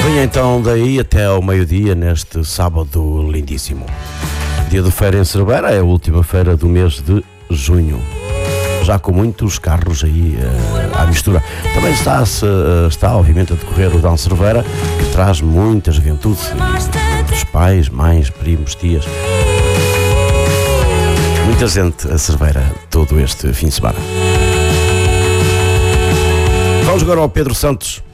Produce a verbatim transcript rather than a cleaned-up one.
Venha então daí até ao meio-dia neste sábado lindíssimo. Dia de feira em Cerveira, é a última feira do mês de junho. Já com muitos carros aí uh, à mistura. Também está, -se, uh, está obviamente a decorrer o Dão Cerveira, que traz muita juventude, muitos pais, mães, primos, tias. Muita gente a Cerveira todo este fim de semana. Vamos agora ao Pedro Santos.